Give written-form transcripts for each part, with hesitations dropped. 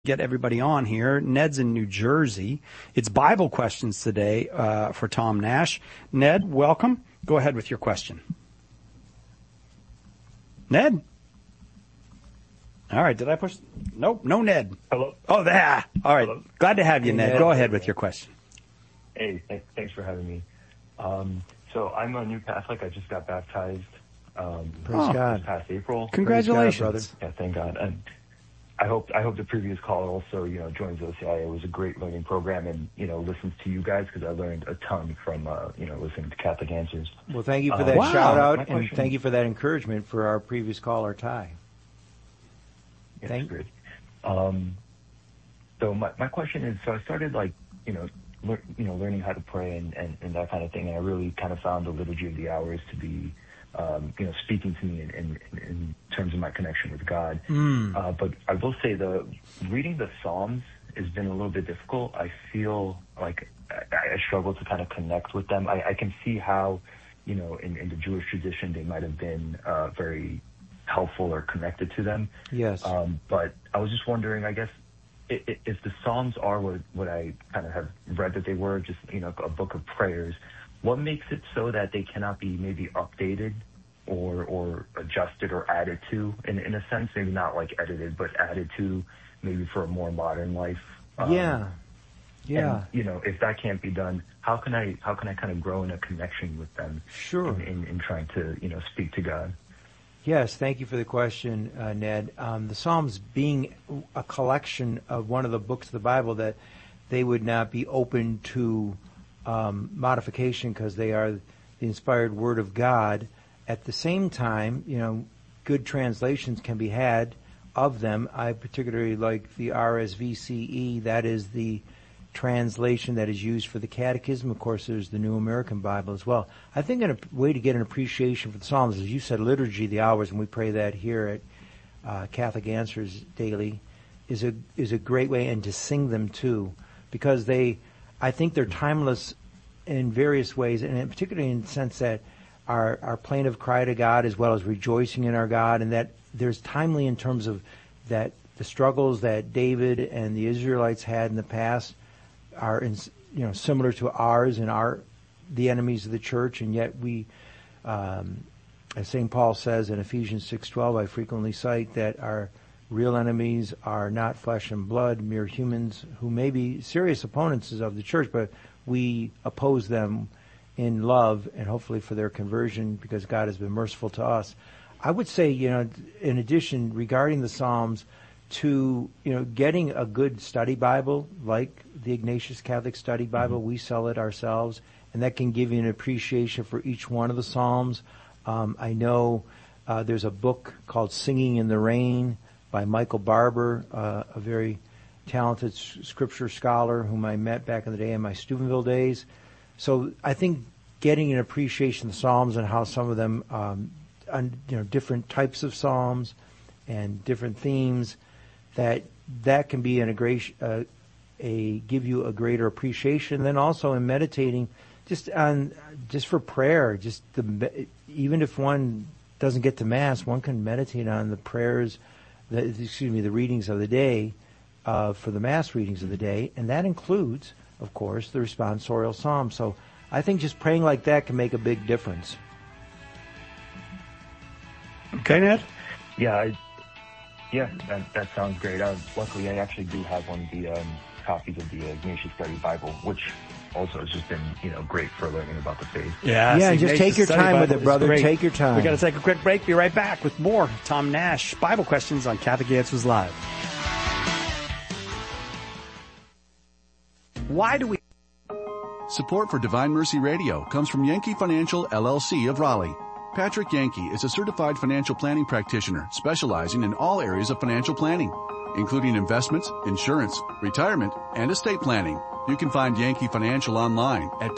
get everybody on here. Ned's in New Jersey. It's Bible questions today for Tom Nash. Ned, welcome. Go ahead with your question. Ned? All right, did I push? Nope, no Ned. Hello? Oh, there. All right, Hello? glad to have you, Ned. Go ahead with your question. Hey, thanks for having me. So I'm a new Catholic. I just got baptized Praise God. this past April. Congratulations. God, brother. Yeah, thank God. And I hope the previous caller also, joins OCI. It was a great learning program and, listens to you guys because I learned a ton from, listening to Catholic Answers. Well, thank you for that shout out and thank you for that encouragement for our previous caller, Ty. Yeah, that's great. So my question is, so I started learning how to pray and that kind of thing. And I really kind of found the Liturgy of the Hours to be, speaking to me in terms of my connection with God. But I will say reading the Psalms has been a little bit difficult. I feel like I struggle to kind of connect with them. I can see how, in the Jewish tradition, they might have been very helpful or connected to them. Yes. But I was just wondering, I guess, if the Psalms are what I kind of have read that they were, just, a book of prayers, what makes it so that they cannot be maybe updated or adjusted or added to, in a sense, maybe not like edited, but added to maybe for a more modern life? Yeah. And, if that can't be done, how can I kind of grow in a connection with them? Sure. In trying to, speak to God? Yes, thank you for the question, Ned. The Psalms being a collection of one of the books of the Bible, that they would not be open to modification because they are the inspired Word of God. At the same time, good translations can be had of them. I particularly like the RSVCE. That is the translation that is used for the Catechism. Of course, there's the New American Bible as well. I think a way to get an appreciation for the Psalms, as you said, Liturgy of the Hours, and we pray that here at Catholic Answers Daily, is a great way, and to sing them too, because I think they're timeless in various ways, and particularly in the sense that our plaintive cry to God as well as rejoicing in our God, and that there's timely in terms of that the struggles that David and the Israelites had in the past are similar to ours and the enemies of the church, and yet we, as St. Paul says in Ephesians 6:12, I frequently cite that our real enemies are not flesh and blood, mere humans who may be serious opponents of the church, but we oppose them in love and hopefully for their conversion because God has been merciful to us. I would say, in addition, regarding the Psalms, to, getting a good study Bible, like the Ignatius Catholic Study Bible, we sell it ourselves, and that can give you an appreciation for each one of the Psalms. I know there's a book called Singing in the Rain by Michael Barber, a very talented scripture scholar whom I met back in the day in my Steubenville days. So I think getting an appreciation of the Psalms and how some of them, different types of Psalms and different themes, that can be give you a greater appreciation. Then also in meditating, just for prayer, even if one doesn't get to Mass, one can meditate on the prayers, the readings of the day, for the Mass readings of the day, and that includes, of course, the responsorial psalm. So I think just praying like that can make a big difference. Okay, Ned? Yeah, that sounds great. Luckily, I actually do have one of the copies of the Ignatius Study Bible, which also has just been, great for learning about the faith. Yeah, just take your time with it, brother. Take your time. We're going to take a quick break. Be right back with more Tom Nash Bible questions on Catholic Answers Live. Why do we... Support for Divine Mercy Radio comes from Yankee Financial, LLC of Raleigh. Patrick Yankee is a certified financial planning practitioner specializing in all areas of financial planning, including investments, insurance, retirement, and estate planning. You can find Yankee Financial online at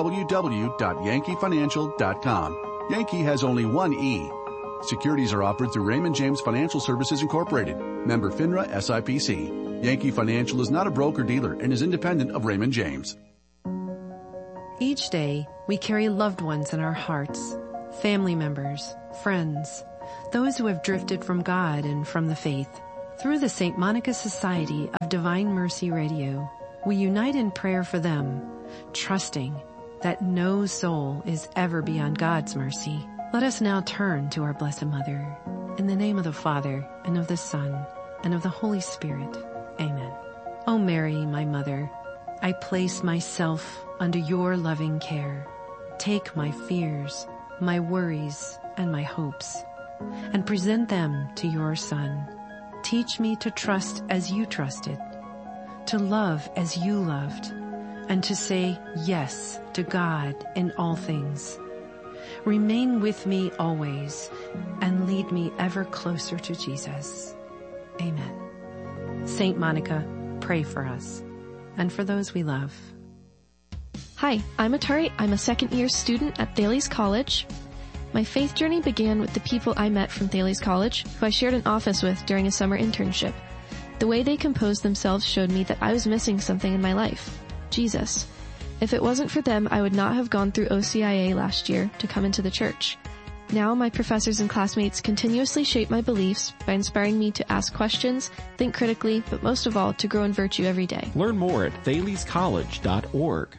www.yankeefinancial.com. Yankee has only one E. Securities are offered through Raymond James Financial Services Incorporated, member FINRA SIPC. Yankee Financial is not a broker-dealer and is independent of Raymond James. Each day, we carry loved ones in our hearts, family members, friends, those who have drifted from God and from the faith. Through the St. Monica Society of Divine Mercy Radio, we unite in prayer for them, trusting that no soul is ever beyond God's mercy. Let us now turn to our Blessed Mother. In the name of the Father, and of the Son, and of the Holy Spirit. Amen. O Mary, my Mother, I place myself under your loving care. Take my fears, my worries, and my hopes, and present them to your Son. Teach me to trust as you trusted, to love as you loved, and to say yes to God in all things. Remain with me always, and lead me ever closer to Jesus. Amen. Saint Monica, pray for us, and for those we love. Hi, I'm Atari. I'm a second-year student at Thales College. My faith journey began with the people I met from Thales College, who I shared an office with during a summer internship. The way they composed themselves showed me that I was missing something in my life: Jesus. If it wasn't for them, I would not have gone through OCIA last year to come into the church. Now my professors and classmates continuously shape my beliefs by inspiring me to ask questions, think critically, but most of all, to grow in virtue every day. Learn more at thalescollege.org.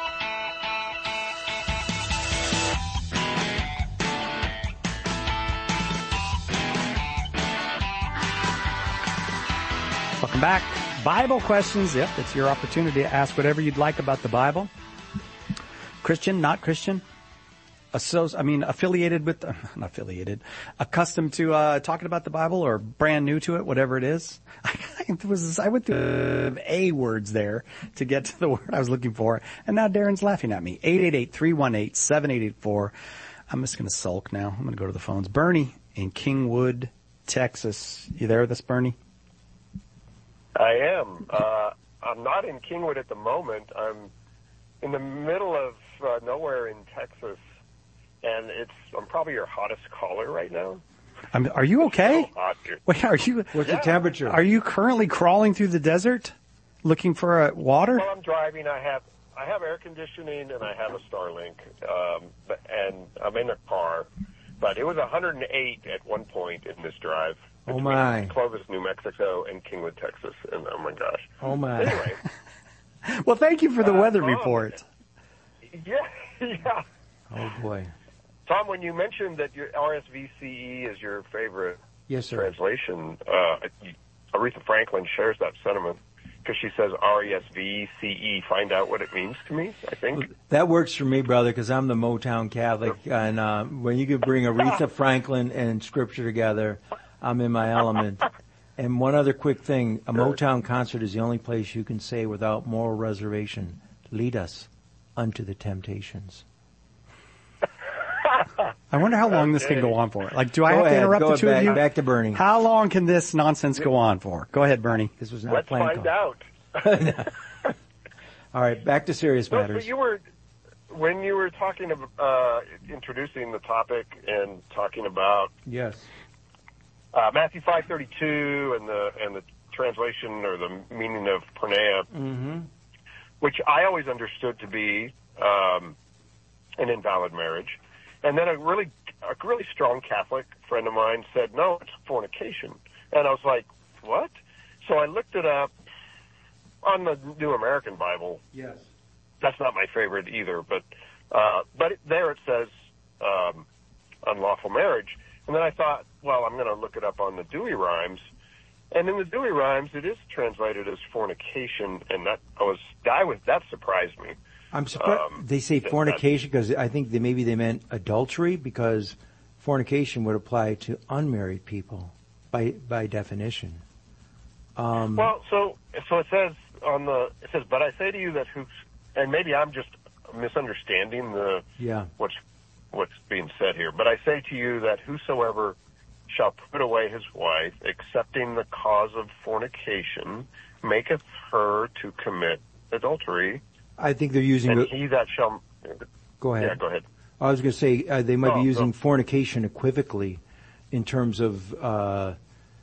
Welcome back. Bible questions. Yep, it's your opportunity to ask whatever you'd like about the Bible. Christian, not Christian. Affiliated with, not affiliated, accustomed to talking about the Bible, or brand new to it, whatever it is. I went through A words there to get to the word I was looking for, and now Darren's laughing at me. 888-318-7884. I'm just going to sulk now. I'm going to go to the phones. Bernie in Kingwood, Texas. You there with us, Bernie? I am. I'm not in Kingwood at the moment. I'm in the middle of nowhere in Texas, and I'm probably your hottest caller right now. Are you okay? So hot here. Wait, are you? What's the temperature? Are you currently crawling through the desert looking for water? Well, I'm driving. I have air conditioning and I have a Starlink, and I'm in a car. But it was 108 at one point in this drive. Oh my! Clovis, New Mexico, and Kingwood, Texas, and oh my gosh! Oh my! Anyway, well, thank you for the weather report. Yeah. Oh boy! Tom, when you mentioned that your RSVCE is your favorite translation, Aretha Franklin shares that sentiment because she says RESVCE. Find out what it means to me. I think that works for me, brother, because I'm the Motown Catholic, and when you could bring Aretha Franklin and Scripture together, I'm in my element. And one other quick thing, a Motown concert is the only place you can say without moral reservation, lead us unto the temptations. I wonder how long this can go on for. Like, do I have to interrupt the two of you? Back to Bernie. How long can this nonsense go on for? Go ahead, Bernie. This was not Let's planned. find out. All right, back to serious matters. But when you were talking about introducing the topic and talking about Matthew 5:32 and the translation or the meaning of porneia, which I always understood to be an invalid marriage. And then a really strong Catholic friend of mine said, no, it's fornication. And I was like, what? So I looked it up on the New American Bible. Yes. That's not my favorite either, but there it says unlawful marriage. And then I thought, well, I'm going to look it up on the Dewey Rhymes. And in the Dewey Rhymes, it is translated as fornication, and that surprised me. I'm surprised they say fornication because I think maybe they meant adultery, because fornication would apply to unmarried people by definition. Well, so it says but I say to you that and maybe I'm just misunderstanding what's being said here. But I say to you that whosoever shall put away his wife, excepting the cause of fornication, maketh her to commit adultery. I think they're using. And he that shall. Go ahead. Yeah, go ahead. I was going to say they might be using fornication equivocally, in terms of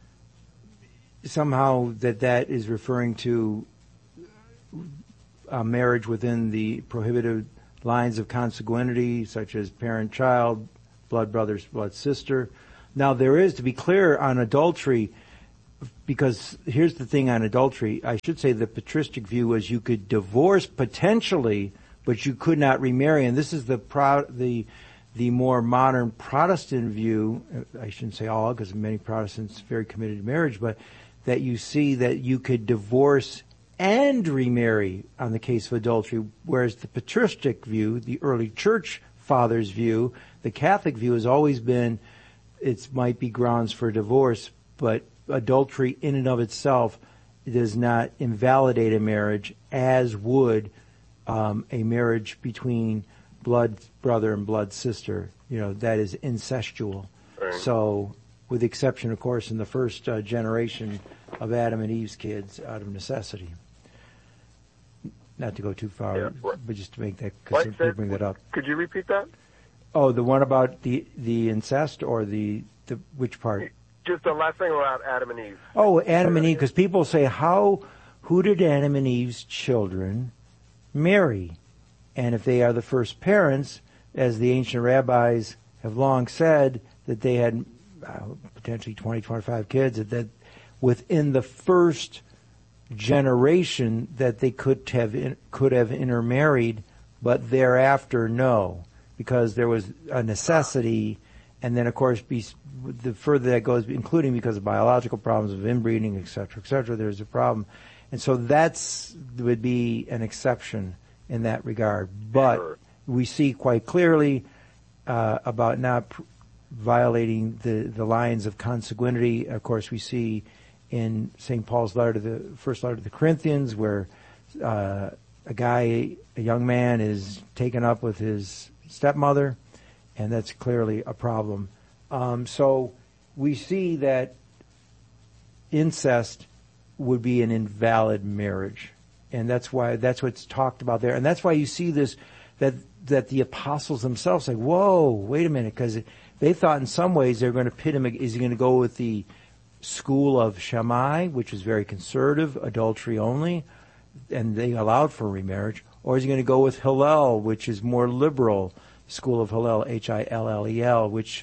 somehow that is referring to marriage within the prohibited lines of consanguinity, such as parent-child, blood brothers, blood sister. Now, there is, to be clear, on adultery, because here's the thing on adultery. I should say the patristic view was you could divorce potentially, but you could not remarry. And this is the more modern Protestant view. I shouldn't say all, because many Protestants are very committed to marriage, but that you see that you could divorce and remarry on the case of adultery, whereas the patristic view, the early church fathers' view, the Catholic view has always been it might be grounds for divorce, but adultery in and of itself does not invalidate a marriage, as would a marriage between blood brother and blood sister, that is incestual. Right. So, with the exception, of course, in the first generation of Adam and Eve's kids out of necessity. Not to go too far, but just to make that, because people bring that up. Could you repeat that? Oh, the one about the incest, or the which part? Just the last thing about Adam and Eve. Oh, Adam and Eve, because people say, who did Adam and Eve's children marry? And if they are the first parents, as the ancient rabbis have long said, that they had potentially 20, 25 kids, that within the first generation that they could have intermarried, but thereafter no, because there was a necessity, and then of course the further that goes, including because of biological problems of inbreeding, et cetera, there's a problem. And so would be an exception in that regard. But we see quite clearly about not violating the lines of consanguinity. Of course, we see in St. Paul's first letter to the Corinthians, where a young man is taken up with his stepmother, and that's clearly a problem. So we see that incest would be an invalid marriage, and that's what's talked about there, and that's why you see this that the apostles themselves say, "Whoa, wait a minute," because they thought in some ways they're going to pit him. Is he going to go with the school of Shammai, which is very conservative, adultery only, and they allowed for remarriage, or is he going to go with Hillel, which is more liberal, school of Hillel, Hillel, which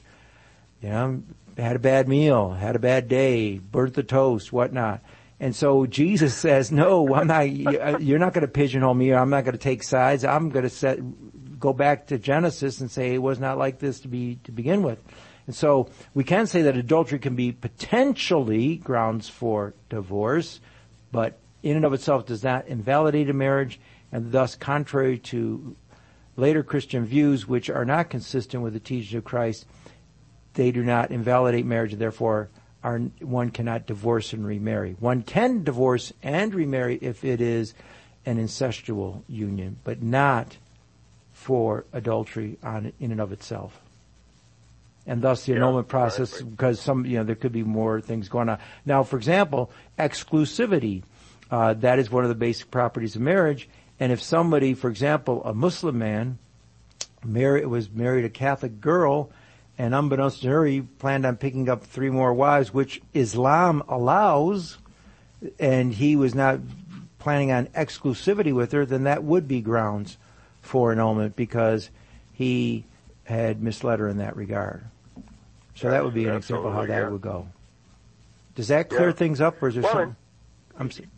had a bad meal, had a bad day, burnt the toast, whatnot. And so Jesus says, no, I'm not, you're not going to pigeonhole me. I'm not going to take sides. I'm going to go back to Genesis and say it was not like this to begin with. And so we can say that adultery can be potentially grounds for divorce, but in and of itself does not invalidate a marriage, and thus contrary to later Christian views, which are not consistent with the teaching of Christ, they do not invalidate marriage, and therefore one cannot divorce and remarry. One can divorce and remarry if it is an incestual union, but not for adultery in and of itself. And thus the annulment process, because there could be more things going on. Now, for example, exclusivity, that is one of the basic properties of marriage. And if somebody, for example, a Muslim man, was married a Catholic girl, and unbeknownst to her, he planned on picking up 3 more wives, which Islam allows, and he was not planning on exclusivity with her, then that would be grounds for annulment, because he had misled her in that regard. So that would be an example of how that would go. Does that clear things up, or is there something?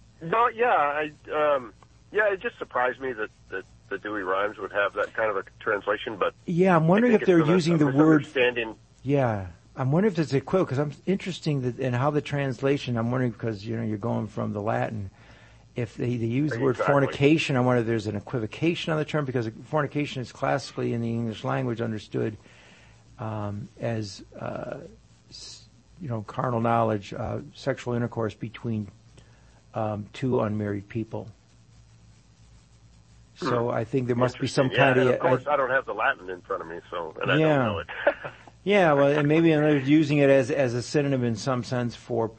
It just surprised me that the Dewey Rhymes would have that kind of a translation, but I'm wondering if they're using the word. Yeah, I'm wondering if it's a quote, because I'm interested in how the translation. I'm wondering, because you're going from the Latin. If they use the word fornication, I wonder if there's an equivocation on the term, because fornication is classically in the English language understood as carnal knowledge, sexual intercourse between 2 unmarried people. So I think there must be some kind of. Of course, I don't have the Latin in front of me, and I don't know it. And maybe they're using it as a synonym in some sense for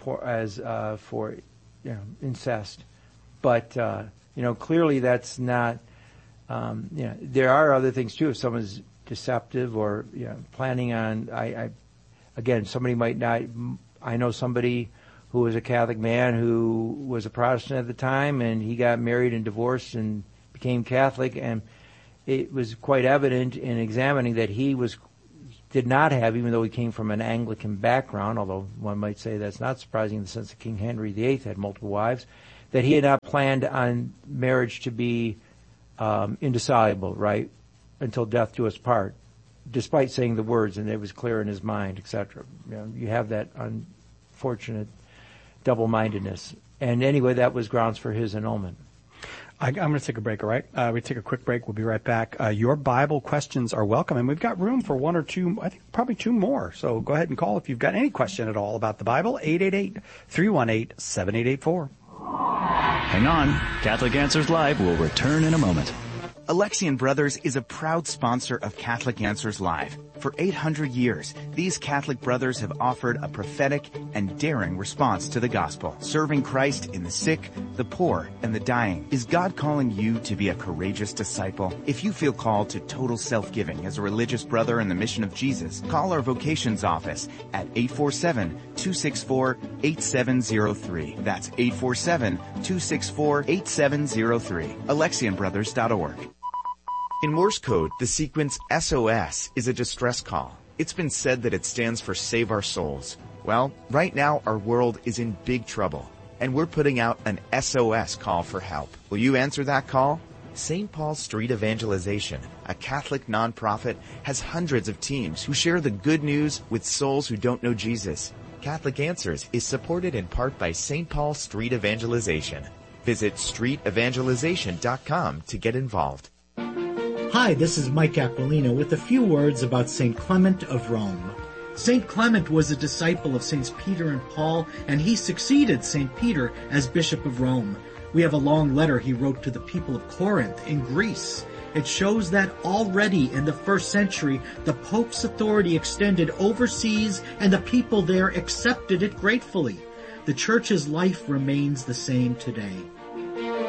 incest, but clearly that's not. There are other things too. If someone's deceptive or planning on, again, somebody might not. I know somebody who was a Catholic man who was a Protestant at the time, and he got married and divorced and became Catholic, and it was quite evident in examining that he was did not have, even though he came from an Anglican background, although one might say that's not surprising in the sense that King Henry VIII had multiple wives, that he had not planned on marriage to be indissoluble, right, until death do us part, despite saying the words, and it was clear in his mind, etc. You have that unfortunate double-mindedness. And anyway, that was grounds for his annulment. I'm going to take a break, all right? We take a quick break. We'll be right back. Your Bible questions are welcome, and we've got room for one or two, I think probably two more. So go ahead and call if you've got any question at all about the Bible, 888-318-7884. Hang on. Catholic Answers Live will return in a moment. Alexian Brothers is a proud sponsor of Catholic Answers Live. For 800 years, these Catholic brothers have offered a prophetic and daring response to the gospel, serving Christ in the sick, the poor, and the dying. Is God calling you to be a courageous disciple? If you feel called to total self-giving as a religious brother in the mission of Jesus, call our vocations office at 847-264-8703. That's 847-264-8703. AlexianBrothers.org. In Morse code, the sequence SOS is a distress call. It's been said that it stands for Save Our Souls. Well, right now our world is in big trouble, and we're putting out an SOS call for help. Will you answer that call? St. Paul Street Evangelization, a Catholic nonprofit, has hundreds of teams who share the good news with souls who don't know Jesus. Catholic Answers is supported in part by St. Paul Street Evangelization. Visit streetevangelization.com to get involved. Hi, this is Mike Aquilino with a few words about St. Clement of Rome. St. Clement was a disciple of Saints Peter and Paul, and he succeeded St. Peter as Bishop of Rome. We have a long letter he wrote to the people of Corinth in Greece. It shows that already in the first century, the Pope's authority extended overseas, and the people there accepted it gratefully. The Church's life remains the same today.